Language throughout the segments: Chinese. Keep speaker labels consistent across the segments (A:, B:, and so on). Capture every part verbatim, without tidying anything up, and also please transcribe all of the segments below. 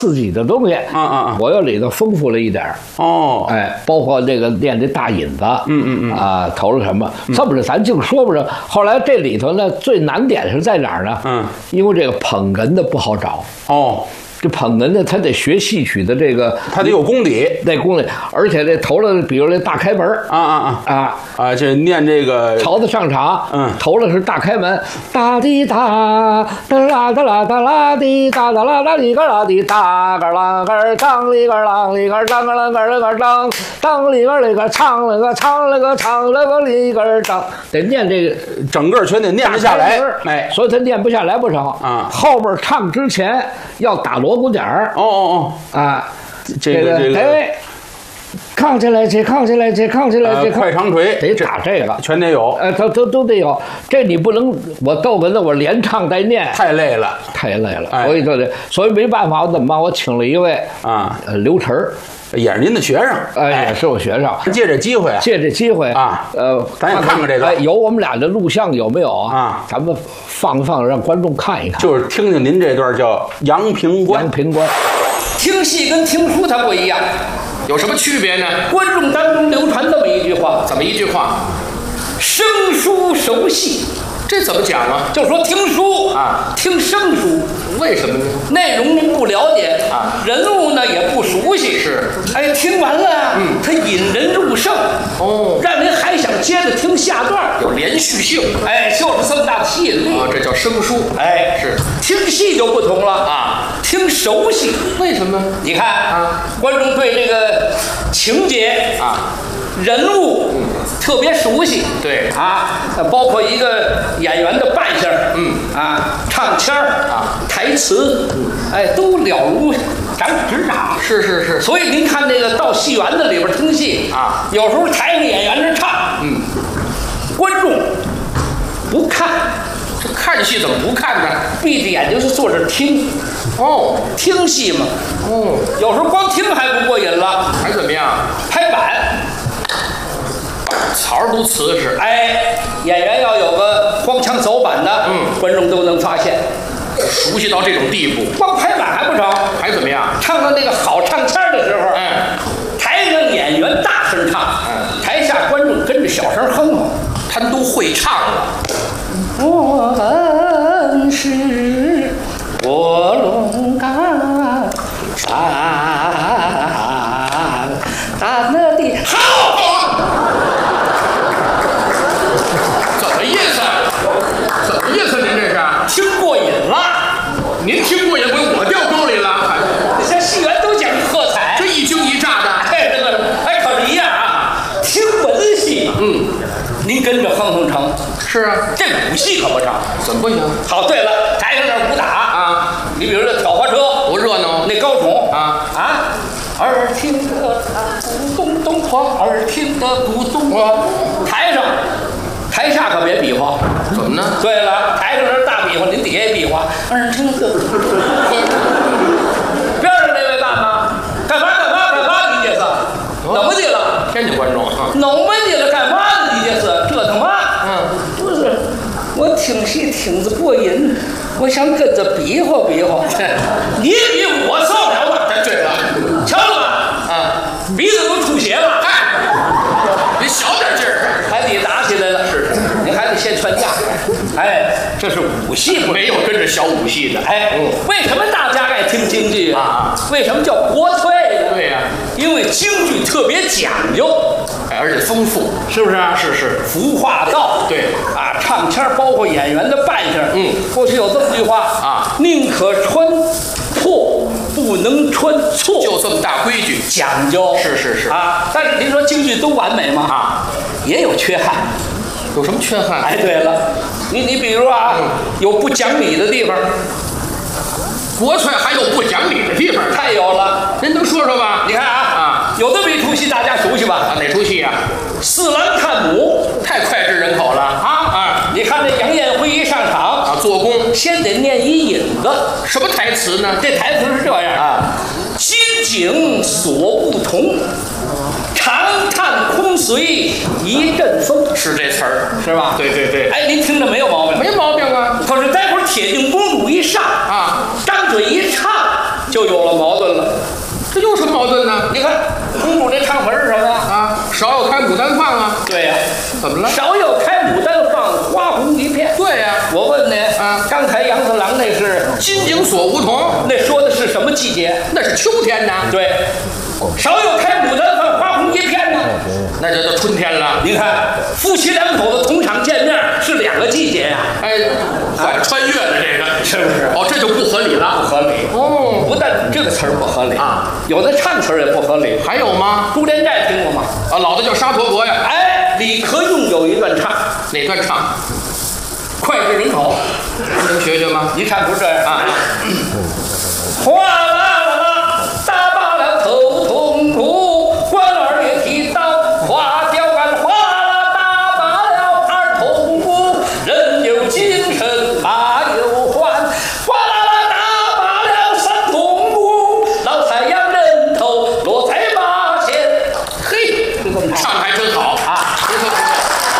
A: 自己的东西，
B: 啊啊啊！
A: 我又里头丰富了一点
B: 哦，
A: 哎，包括这个练这大引子，
B: 嗯嗯嗯，
A: 啊，投了什么？这么着咱净说不着。后来这里头呢，最难点是在哪儿呢？
B: 嗯，
A: 因为这个捧哏的不好找。
B: 哦。
A: 这捧哏的，他得学戏曲的这个，
B: 他得有功底，
A: 那功底，而且这头了，比如这大开门
B: 啊啊啊
A: 啊
B: 啊，这念这个
A: 曹子上场，
B: 嗯，
A: 头了是大开门，哒滴哒，哒啦哒啦哒啦滴哒哒啦哒哩个啦滴哒个啦个当里个啷里个当个啷个个当当里个里个唱了个唱了个唱了个里个当，得念这个
B: 整个全得念不下来，
A: 哎，所以他念不下来不少
B: 啊。
A: 后边唱之前要打锣鼓点儿，
B: 哦哦
A: 哦啊，
B: 这个这个
A: 哎。扛起来去，扛起来去，扛起来去，
B: 快长锤
A: 得打这个，
B: 全得有，
A: 呃，都都都得有。这你不能我逗哏的，我连唱带念，
B: 太累了，
A: 太累了。
B: 哎、
A: 所以说这，所以没办法，我怎么办？我请了一位
B: 啊，
A: 呃，刘晨儿，
B: 也是您的学生，
A: 哎，也是我学生。
B: 借这机会，
A: 借这机会
B: 啊，
A: 呃，
B: 咱也看看这个，
A: 哎，有我们俩的录像有没有啊？
B: 啊，
A: 咱们放放，让观众看一看。
B: 就是听听您这段叫阳平关。
A: 阳平关，
C: 听戏跟听书它不一样。有什么区别呢？观众当中流传这么一句话，怎么一句话？生书熟戏，这怎么讲啊？就说听书啊，听生书，为什么呢？内容您不了解啊，人物呢也不熟悉，是，哎，听完了，嗯，它引人入胜，哦，让您还想接着听下段，有连续性，哎，就是这么大的吸引力啊，这叫生疏，哎，是。听戏就不同了啊，听熟悉，为什么？你看啊，观众对这个情节啊、人物，嗯，特别熟悉，对啊，包括一个演员的扮相，嗯啊，唱腔啊，台词，嗯，哎，都了如掌指掌，是是是。所以您看那个到戏园子里边听戏啊，有时候台上演员这唱，嗯，观众不看。这看戏怎么不看呢？闭着眼睛就坐着听，哦，听戏嘛，哦，有时候光听还不过瘾了，还怎么样？拍板，槽都瓷实，哎，演员要有个荒腔走板的，嗯，观众都能发现，熟悉到这种地步。光拍板还不成，还怎么样？唱到那个好唱腔的时候，嗯，台上演员大声唱，嗯，台下观众跟着小声哼哼，他们都会唱了。我本是卧龙岗山山的好，怎么意思？怎么意思？您这是听过瘾了？您听过瘾，不我掉沟里了？这戏园都讲喝彩，这一惊一乍的，哎，这个哎可是一样啊。听文戏，嗯，您跟着哼哼成。是啊，这武戏可不成，怎么不行？好，对了，台上那武打啊，你比如这挑花车，多热闹！那高宠啊啊，耳听得咕咚咚哐，耳听得咕咚哐。台上，台下可别比划，怎么呢？对了，台上这大比划，您底下也比划，耳听得咕咚哐。边上那位大妈，干嘛干嘛干嘛？你这是怎么的了？天津观众啊，弄么的了？干嘛呢？你这是这他妈？我听戏听着过瘾，我想跟着比划比划。你比我受不了了，真对了，瞧了吧？啊，鼻子都出血了。哎，你小点劲儿，还得打起来了。是，你还得先劝架。哎，这是武戏，没有跟着小武戏的。哎，为什么大家爱听京剧啊？为什么叫国粹呢？对呀，因为京剧特别讲究。而且丰富，是不是啊？是是，服化道，对啊，唱腔包括演员的扮相，嗯，过去有这么句话啊，宁可穿破，不能穿错，就这么大规矩，讲究，是是是啊。但是您说京剧都完美吗？啊，也有缺憾，有什么缺憾？哎，对了，你你比如啊，嗯、有不讲理的地方。国粹还有不讲理的地方，太有了，您能说说吧？你看啊啊，有这么一出戏，大家熟悉吧？啊，哪出戏呀？四郎探母，太脍炙人口了啊啊！你看这杨艳辉一上场啊，做工先得念一引子，什么台词呢？这台词是这样啊：金井锁不同，长叹空随一阵风，是这词儿是吧？对对对。哎，您听着没有毛病？没毛病啊。可是待会儿铁镜公主一上啊，张嘴一唱， 就有了矛盾了。这有什么矛盾呢？你看公主这唱词是什么啊？少有开牡丹放啊。对呀、啊，怎么了？少有开牡丹放，花红一片。对呀、啊，我问你啊，刚才杨四郎那是金井锁梧桐，那说的是什么季节？那是秋天呢。对，少有开牡丹放，花红一片呢，那就到春天了。你看夫妻两口子同场见面是两个季节呀、啊。哎，啊，穿越的这个是不是？哦，这就不合理了，不合理。哦，不但这个词儿不合理啊，有的唱词儿也不合理。还有吗？《珠帘寨》听过吗？啊，老的叫沙陀佛呀。哎，李可用有一段唱，哪段唱？脍炙人口，能学学吗？一唱不是这样啊。哗啦啦啦，打罢了头痛苦，官儿也提刀，花雕杆，哗啦打罢了二痛苦，人有精神马有还，哗啦啦打罢了三痛苦，老太阳人头落在马前。嘿，就这么唱，唱还真好啊！别说不错。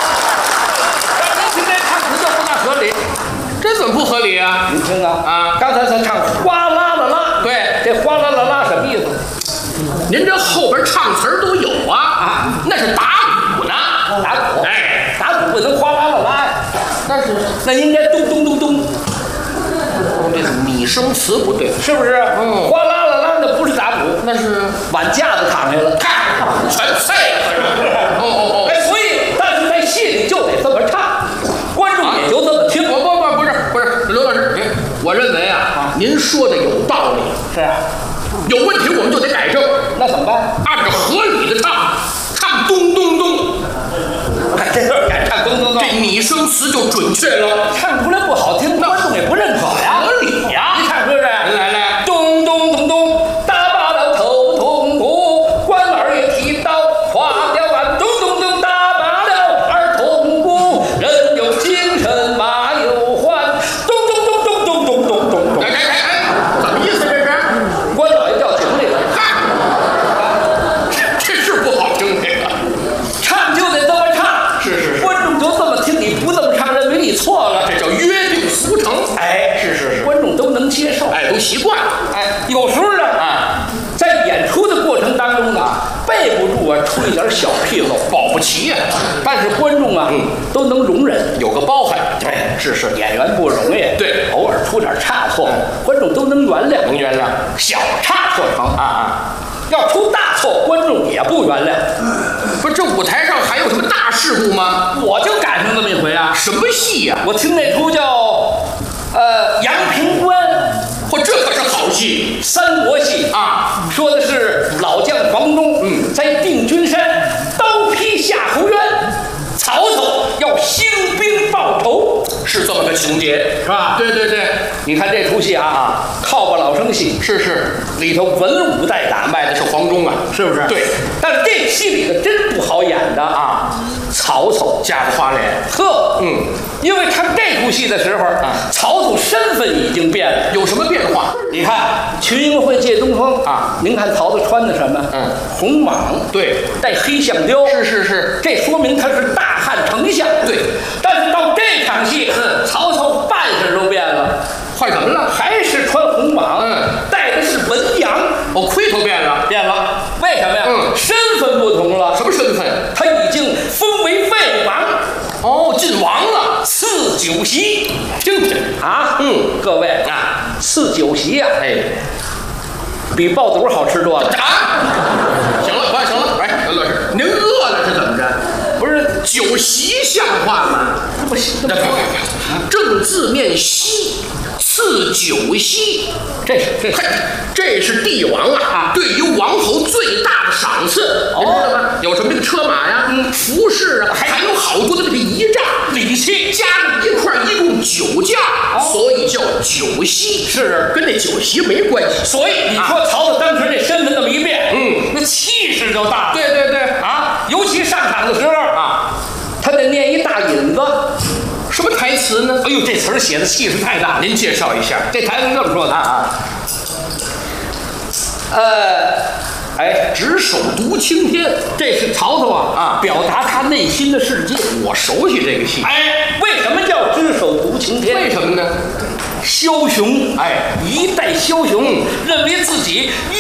C: 您听这唱词就不大合理，这怎么不合理啊？您听啊啊！刚才咱唱哗啦啦啦，对，这哗啦啦啦什么意思？您这后边唱词儿都有啊啊，那是打鼓呢，打鼓，哎，打鼓不能哗啦啦啦呀，那是那应该咚咚咚咚。这个拟声词不对，是不是？嗯，哗啦啦啦那不是打鼓，那是碗架子躺下了，看全碎了。哦哦哦，哎，所以但是在戏里就得这么唱，观众也就这么听。不不不，不是不是，刘老师，我认为啊，您说的有道理，是啊，有问题我们就得改正。那怎么办？按照合理的唱，唱咚咚咚。这段改唱咚咚咚，这拟声词就准确了。唱出来不好听，观众也不认可呀。合理呀，你唱是不是？来来，咚咚咚咚，打罢了头痛苦，官儿也提刀，花雕杆，咚咚咚，打罢了二痛苦，人有精神马有还，咚咚咚咚咚咚咚咚咚。哎哎哎，怎么意思这是？官老爷叫停这个，嗨，这是不好听这个，唱就得这么唱。是是，观众就这么听，你不这么唱，认为你错了，这叫约定俗成。哎，是是是，观众都能接受，哎，都习惯了。哎，有时候呢，啊，在演出的过程当中呢，背不住啊，出一点小纰漏，保不齐呀、啊。但是观众啊，嗯，都能容忍，有个包涵。哎，是是，演员不容易，对，偶尔出点差错，嗯、观众都能原谅，能原谅。小差错成啊啊。要出大错，观众也不原谅。不是这舞台上还有什么大事故吗？我就赶上这么一回啊！什么戏呀、啊？我听那出叫呃《阳平关》，嚯，这可是好戏，三国戏啊！说的是老将黄忠，嗯，在定军山刀劈夏侯渊，曹操要兴兵报仇，是这么个情节，是吧？对对对，你看这出戏啊，靠吧老生戏，是是，里头文武带打，卖的是黄忠啊，是不是？对，但是这戏里头真不好演的啊，曹操架子花脸，呵，嗯，因为唱这出戏的时候啊，曹操身份已经变了，有什么变化？你看群英会借东风啊，您看曹操穿的什么？嗯，红蟒，对，带黑象雕，是是是，这说明他是大汉丞相，对。但是到这场戏，嗯，曹操扮相都变了，换什么了？还是穿红蟒，嗯，戴的是文阳，哦，盔头变了，变了，为什么呀？嗯，身份不同了。什么身份？他已经封为魏王，哦，晋王了，赐酒席，听听啊，嗯，各位啊，赐酒席呀、啊，哎，比爆肚好吃多了啊！行了，快行了，哎，刘老师，您饿了是怎么着？不是酒席像话吗？那不行，那不正字面席，赐酒席，这是这是这是帝王啊对于王侯最大的赏赐，您知道吗？有什么这个车马呀、嗯、服饰啊，还有好多的这个仪仗礼器加在一块，一共九件，所以叫酒席，是跟这酒席没关系。所以你说曹操当时这身份这么一变，嗯，那气势就大了。对对对啊，尤其上场的时候啊，他得念一大引子。什么台词呢？哎呦，这词儿写的气势太大，您介绍一下。这台词是这么说的啊啊，呃，哎，执手独青天，这是曹操啊啊，表达他内心的世界。我熟悉这个戏。哎，为什么叫只手独青天？为什么呢？ 枭雄，哎，一代枭雄认为自己